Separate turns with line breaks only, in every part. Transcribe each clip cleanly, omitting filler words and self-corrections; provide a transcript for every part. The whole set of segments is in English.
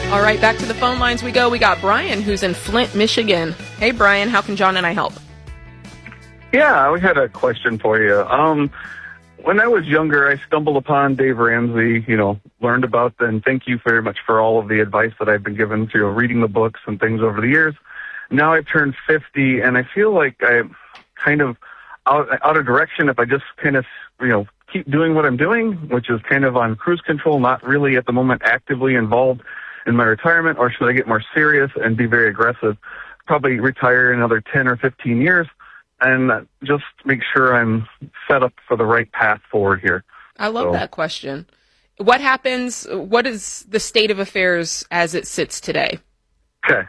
All right, back to the phone lines we go. We got Brian, who's in Flint, Michigan. Hey, Brian, how can John and I help?
Yeah, we had a question for you. When I was younger, I stumbled upon Dave Ramsey, learned about and thank you very much for all of the advice that I've been given through reading the books and things over the years. Now I've turned 50, and I feel like I'm kind of out of direction if I just kind of, keep doing what I'm doing, which is kind of on cruise control, not really at the moment actively involved in my retirement, or should I get more serious and be very aggressive? Probably retire in another 10 or 15 years and just make sure I'm set up for the right path forward here.
I love that question. What happens? What is the state of affairs as it sits today?
Okay.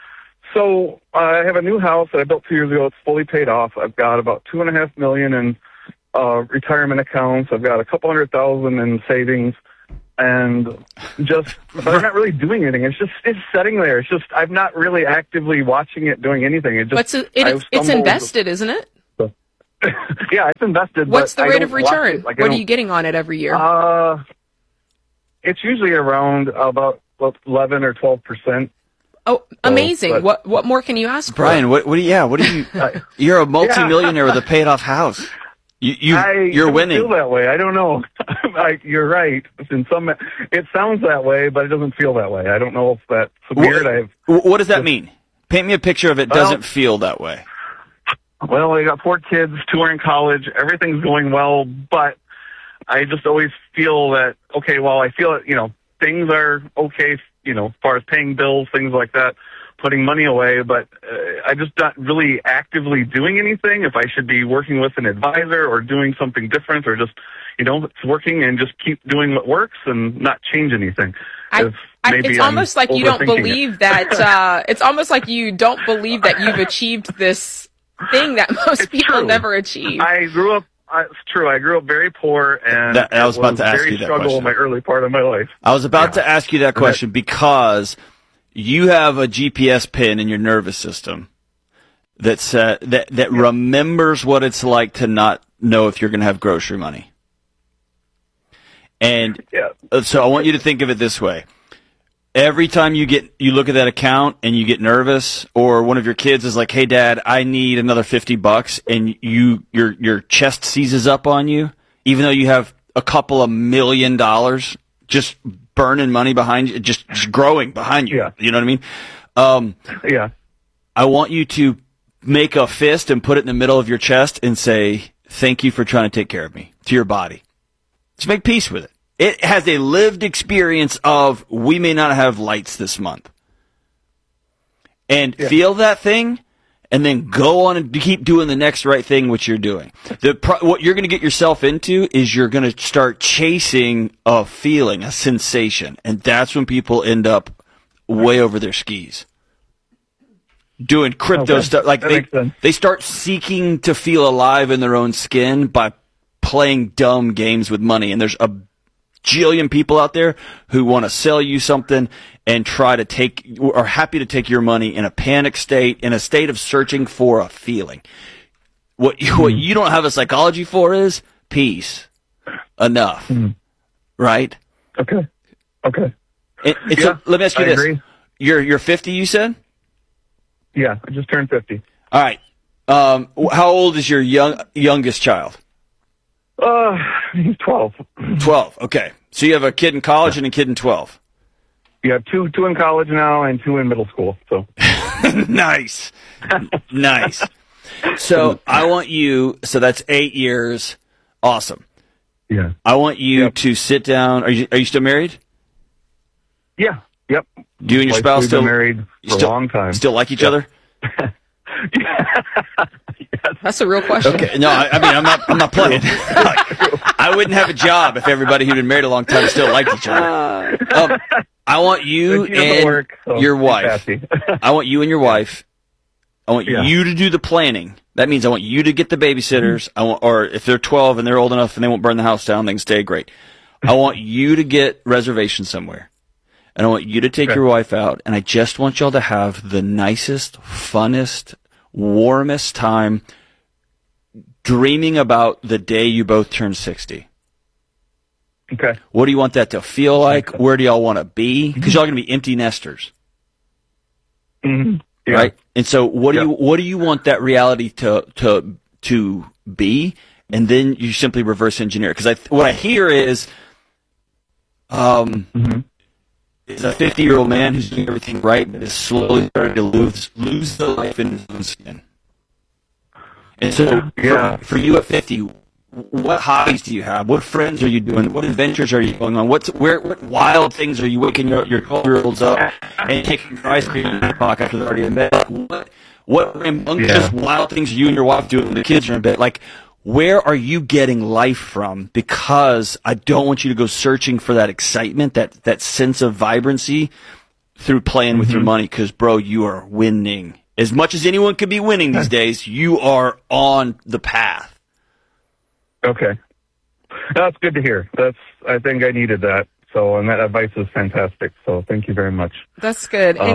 So I have a new house that I built 2 years ago. It's fully paid off. I've got about $2.5 million in retirement accounts. I've got a couple $100,000 in savings. And but I'm not really doing anything. It's sitting there. I'm not really actively watching it, doing anything.
It's invested, isn't it?
Yeah, it's invested.
What's the rate of return? What are you getting on it every year?
It's usually around about 11 or 12%.
Oh, amazing! What more can you ask for?
Brian, what do you? You're a multimillionaire with a paid off house. You're winning.
I feel that way. I don't know. You're right. It sounds that way, but it doesn't feel that way. I don't know if that's weird.
What does that mean? Paint me a picture of it. Doesn't feel that way.
Well, I got 4 kids. 2 are in college. Everything's going well, but I just always feel that I feel it. Things are okay. As far as paying bills, things like that, putting money away, but I'm just not really actively doing anything. If I should be working with an advisor or doing something different, or just, it's working and just keep doing what works and not change anything.
It's almost like you don't believe that. It's almost like you don't believe that you've achieved this thing that most people never achieve.
I grew up. It's true. I grew up very poor, and
I was about to ask you that question.
In my early part of my life.
I was about to ask you that question because you have a GPS pin in your nervous system that remembers what it's like to not know if you're going to have grocery money. And so I want you to think of it this way. Every time you look at that account and you get nervous, or one of your kids is like, "Hey, Dad, I need another $50," and your chest seizes up on you, even though you have a couple of $1 million just burning money behind you, just growing behind you. Yeah. You know what I mean? I want you to make a fist and put it in the middle of your chest and say, "Thank you for trying to take care of me," to your body. Just make peace with it. It has a lived experience of, we may not have lights this month. And feel that thing, and then go on and keep doing the next right thing, which you're doing. What you're going to get yourself into is you're going to start chasing a feeling, a sensation. And that's when people end up way over their skis. Doing crypto stuff. Like they start seeking to feel alive in their own skin by playing dumb games with money. And there's a jillion people out there who want to sell you something and are happy to take your money in a panic state, in a state of searching for a feeling. What you don't have a psychology for is peace. Enough. Right?
Okay.
Let me ask you this.
Agree.
You're 50, you said?
Yeah, I just turned 50.
All right. How old is your youngest child?
He's 12.
12. Okay. So you have a kid in college and a kid in 12.
You have two in college now and 2 in middle school. So
nice. So I want you. So that's 8 years. Awesome.
Yeah.
I want you to sit down. Are you still married?
Yeah. Yep.
Do you and your spouse
still married for a long time?
Still like each other?
Yes.
That's a real question.
Okay. No, I mean, I'm not playing. I wouldn't have a job if everybody who'd been married a long time still liked each other. I want you and your wife. I want you and your wife. I want you to do the planning. That means I want you to get the babysitters. Or if they're 12 and they're old enough and they won't burn the house down, they can stay. Great. I want you to get reservations somewhere. And I want you to take your wife out, and I just want y'all to have the nicest, funnest, warmest time dreaming about the day you both turn 60.
Okay.
What do you want that to feel like? Where do y'all want to be? Because y'all are going to be empty nesters.
Mm-hmm. Yeah.
Right? And so what do you want that reality to be? And then you simply reverse engineer. Because what I hear is is a 50-year-old man who's doing everything right, but is slowly starting to lose the life in his own skin. And so for you at 50, what hobbies do you have? What friends are you doing? What adventures are you going on? What wild things are you waking your 12-year-olds up and taking your ice cream in their pocket after they're already in bed? What rambunctious wild things are you and your wife doing when the kids are in bed? Like, where are you getting life from? Because I don't want you to go searching for that excitement, that sense of vibrancy through playing with your money. Because, bro, you are winning. As much as anyone could be winning these days, you are on the path.
Okay. That's good to hear. I think I needed that. So, and that advice is fantastic. So thank you very much.
That's good.
Go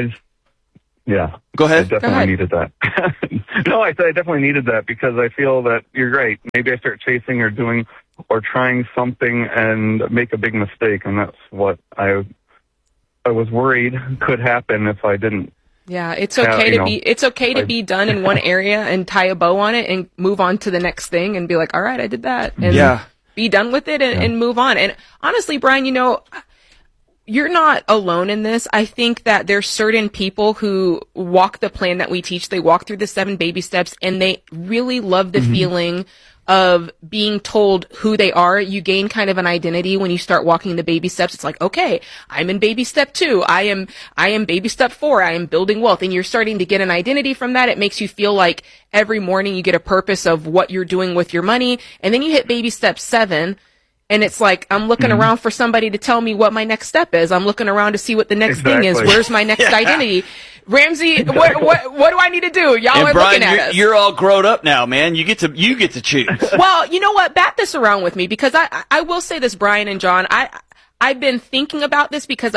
ahead. I definitely needed that. No, I said I definitely needed that because I feel that you're right. Maybe I start chasing or doing or trying something and make a big mistake. And that's what I was worried could happen if I didn't.
Yeah, it's okay to be done in one area and tie a bow on it and move on to the next thing and be like, all right, I did that. And be done with it and move on. And honestly, Brian, you're not alone in this. I think that there's certain people who walk the plan that we teach. They walk through the 7 baby steps and they really love the feeling of being told who they are. You gain kind of an identity when you start walking the baby steps. It's like, okay, I'm in baby step 2. I am baby step 4. I am building wealth. And you're starting to get an identity from that. It makes you feel like every morning you get a purpose of what you're doing with your money. And then you hit baby step 7. And it's like, I'm looking around for somebody to tell me what my next step is. I'm looking around to see what the next thing is. Where's my next identity? Ramsey, what do I need to do? Y'all are
Brian,
looking at us.
You're all grown up now, man. You get to choose.
Well, you know what? Bat this around with me because I will say this, Brian and John. I've been thinking about this because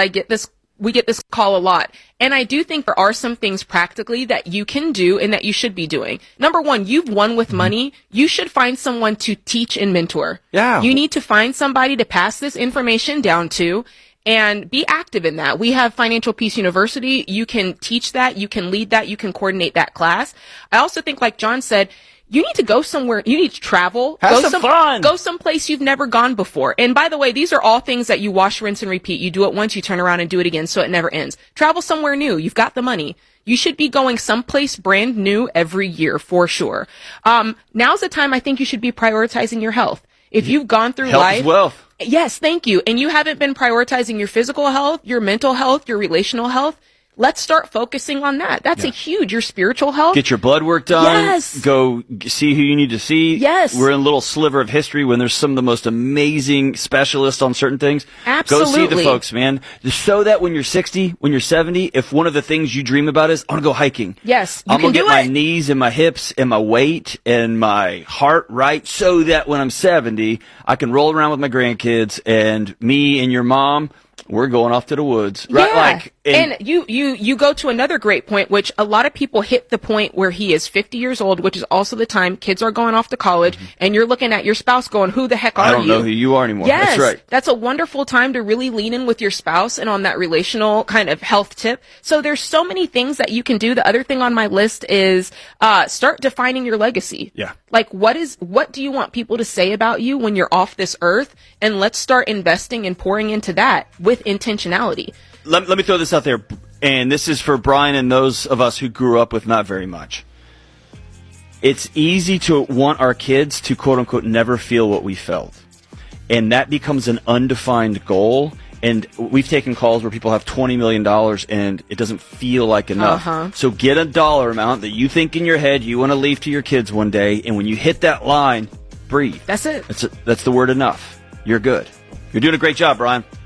we get this call a lot. And I do think there are some things practically that you can do and that you should be doing. Number one, you've won with money. You should find someone to teach and mentor.
Yeah.
You need to find somebody to pass this information down to and be active in that. We have Financial Peace University. You can teach that. You can lead that. You can coordinate that class. I also think, like John said, you need to go somewhere. You need to travel.
Have some fun.
Go someplace you've never gone before. And by the way, these are all things that you wash, rinse, and repeat. You do it once, you turn around and do it again, so it never ends. Travel somewhere new. You've got the money. You should be going someplace brand new every year for sure. Now's the time I think you should be prioritizing your health. If you've gone through
health
life.
Is wealth.
Yes, thank you. And you haven't been prioritizing your physical health, your mental health, your relational health. Let's start focusing on that. That's a huge, your spiritual health.
Get your blood work done.
Yes.
Go see who you need to see.
Yes.
We're in a little sliver of history when there's some of the most amazing specialists on certain things.
Absolutely.
Go see the folks, man. So that when you're 60, when you're 70, if one of the things you dream about is, I want to go hiking.
Yes.
I'm going to get my knees and my hips and my weight and my heart right so that when I'm 70, I can roll around with my grandkids and me and your mom, we're going off to the woods. Right?
Yeah. And you go to another great point, which a lot of people hit the point where he is 50 years old, which is also the time kids are going off to college, and you're looking at your spouse going, who the heck are you?
I don't know who you are anymore.
Yes.
That's right.
That's a wonderful time to really lean in with your spouse and on that relational kind of health tip. So there's so many things that you can do. The other thing on my list is start defining your legacy.
Yeah.
Like what do you want people to say about you when you're off this earth? And let's start investing and pouring into that with intentionality.
Let me throw this out there, and this is for Brian and those of us who grew up with not very much. It's easy to want our kids to, quote-unquote, never feel what we felt. And that becomes an undefined goal. And we've taken calls where people have $20 million and it doesn't feel like enough. So get a dollar amount that you think in your head you want to leave to your kids one day. And when you hit that line, breathe.
That's it.
That's the word enough. You're good. You're doing a great job, Brian.